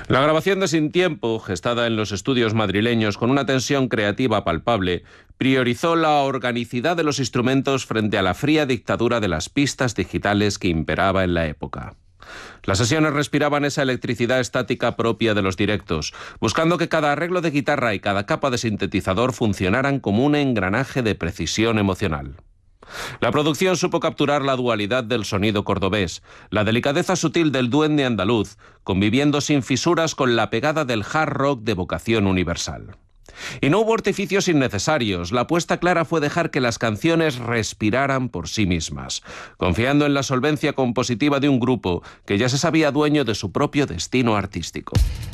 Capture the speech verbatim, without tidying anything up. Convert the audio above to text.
La grabación de Sin Tiempo, gestada en los estudios madrileños con una tensión creativa palpable, priorizó la organicidad de los instrumentos frente a la fría dictadura de las pistas digitales que imperaba en la época. Las sesiones respiraban esa electricidad estática propia de los directos, buscando que cada arreglo de guitarra y cada capa de sintetizador funcionaran como un engranaje de precisión emocional. La producción supo capturar la dualidad del sonido cordobés, la delicadeza sutil del duende andaluz, conviviendo sin fisuras con la pegada del hard rock de vocación universal. Y no hubo artificios innecesarios, la apuesta clara fue dejar que las canciones respiraran por sí mismas, confiando en la solvencia compositiva de un grupo que ya se sabía dueño de su propio destino artístico.